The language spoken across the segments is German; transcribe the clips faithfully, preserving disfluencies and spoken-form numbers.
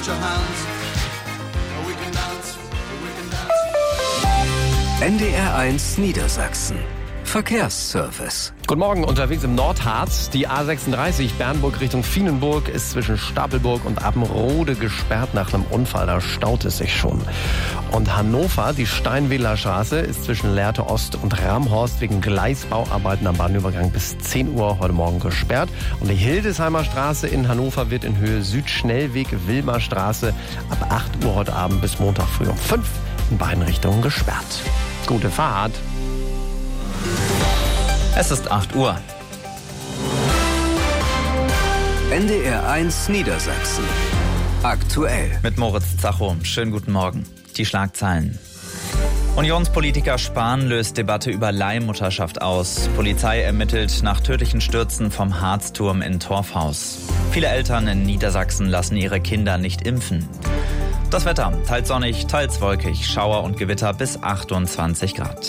put your hands, we can dance, we can dance. N D R eins Niedersachsen. Verkehrsservice. Guten Morgen, unterwegs im Nordharz. Die A sechsunddreißig Bernburg Richtung Vienenburg ist zwischen Stapelburg und Appenrode gesperrt nach einem Unfall. Da staut es sich schon. Und Hannover, die Steinwedler Straße, ist zwischen Lehrte Ost und Ramhorst wegen Gleisbauarbeiten am Bahnübergang bis zehn Uhr heute Morgen gesperrt. Und die Hildesheimer Straße in Hannover wird in Höhe Südschnellweg Wilmerstraße ab acht Uhr heute Abend bis Montag früh um fünf in beiden Richtungen gesperrt. Gute Fahrt. Es ist acht Uhr. N D R eins Niedersachsen. Aktuell. Mit Moritz Zacho. Schönen guten Morgen. Die Schlagzeilen. Unionspolitiker Spahn löst Debatte über Leihmutterschaft aus. Polizei ermittelt nach tödlichen Stürzen vom Harzturm in Torfhaus. Viele Eltern in Niedersachsen lassen ihre Kinder nicht impfen. Das Wetter. Teils sonnig, teils wolkig. Schauer und Gewitter bis achtundzwanzig Grad.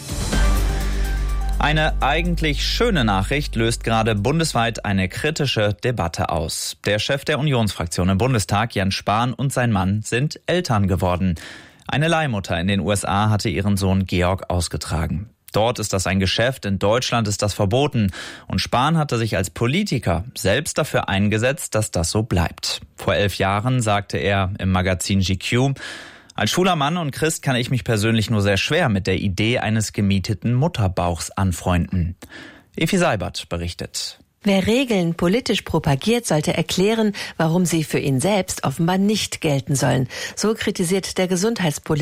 Eine eigentlich schöne Nachricht löst gerade bundesweit eine kritische Debatte aus. Der Chef der Unionsfraktion im Bundestag, Jens Spahn, und sein Mann sind Eltern geworden. Eine Leihmutter in den U S A hatte ihren Sohn Georg ausgetragen. Dort ist das ein Geschäft, in Deutschland ist das verboten. Und Spahn hatte sich als Politiker selbst dafür eingesetzt, dass das so bleibt. Vor elf Jahren sagte er im Magazin G Q: Als schwuler Mann und Christ kann ich mich persönlich nur sehr schwer mit der Idee eines gemieteten Mutterbauchs anfreunden. Effi Seibert berichtet. Wer Regeln politisch propagiert, sollte erklären, warum sie für ihn selbst offenbar nicht gelten sollen. So kritisiert der Gesundheitspolitiker